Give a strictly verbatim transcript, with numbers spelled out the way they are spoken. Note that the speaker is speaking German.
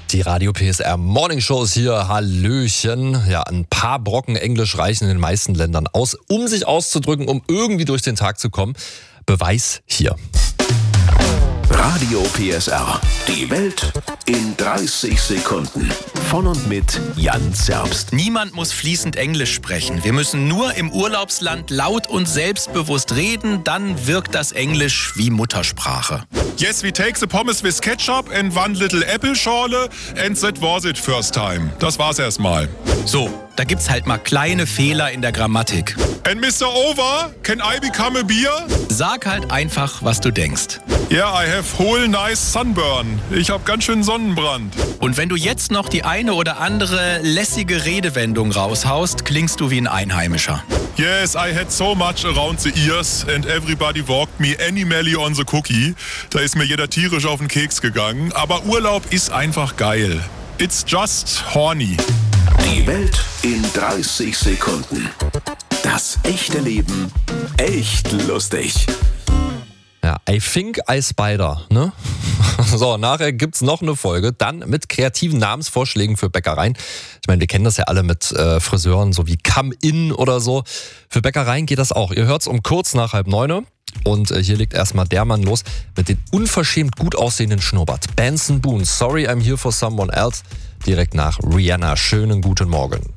Die Radio P S R Morning Show ist hier. Hallöchen. Ja, ein paar Brocken Englisch reichen in den meisten Ländern aus, um sich auszudrücken, um irgendwie durch den Tag zu kommen. Beweis hier. Radio P S R. Die Welt in dreißig Sekunden. Von und mit Jan Zerbst. Niemand muss fließend Englisch sprechen. Wir müssen nur im Urlaubsland laut und selbstbewusst reden, dann wirkt das Englisch wie Muttersprache. Yes, we take the pommes with ketchup and one little apple schorle and that was it first time. Das war's erstmal. So, da gibt's halt mal kleine Fehler in der Grammatik. And Mister Over, can I become a beer? Sag halt einfach, was du denkst. Yeah, I have whole nice sunburn. Ich hab ganz schön Sonnenbrand. Und wenn du jetzt noch die eine oder andere lässige Redewendung raushaust, klingst du wie ein Einheimischer. Yes, I had so much around the ears and everybody walked me animally on the cookie. Da ist mir jeder tierisch auf den Keks gegangen. Aber Urlaub ist einfach geil. It's just horny. Die Welt in dreißig Sekunden. Das echte Leben echt lustig. Ja, I think I spider, ne? So, nachher gibt's noch eine Folge, dann mit kreativen Namensvorschlägen für Bäckereien. Ich meine, wir kennen das ja alle mit äh, Friseuren, so wie Come In oder so. Für Bäckereien geht das auch. Ihr hört's um kurz nach halb neun. Und äh, hier legt erstmal der Mann los mit den unverschämt gut aussehenden Schnurrbart. Benson Boone, Sorry I'm Here for Someone Else, direkt nach Rihanna. Schönen guten Morgen.